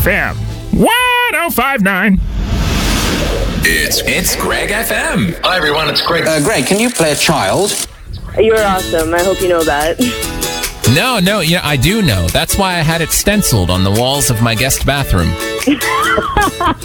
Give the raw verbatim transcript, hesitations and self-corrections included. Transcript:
F M one oh five point nine. It's it's Greg F M. Hi everyone, it's Greg. Uh, Greg, can you play a child? You're awesome. I hope you know that. No, no, yeah, I do know. That's why I had it stenciled on the walls of my guest bathroom.